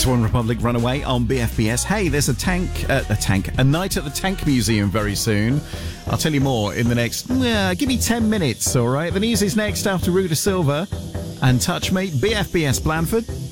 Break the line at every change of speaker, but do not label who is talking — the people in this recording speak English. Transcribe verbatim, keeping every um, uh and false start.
One Republic Runaway on B F B S. Hey, there's a tank, uh, a tank, a night at the Tank Museum very soon. I'll tell you more in the next, uh, give me ten minutes, all right? The news is next after Ruda Silva and Touch Me, B F B S Blandford.